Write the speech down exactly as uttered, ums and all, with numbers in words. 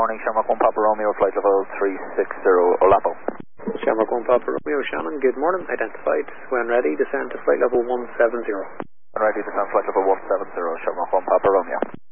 morning, Shamrock one Papa Romeo, flight level three six zero, Olapo. Shamrock one Papa Romeo, Shannon, good morning. Identified. When ready, descend to flight level one seven zero. When ready, descend flight level one seven zero, Shamrock one Papa Romeo.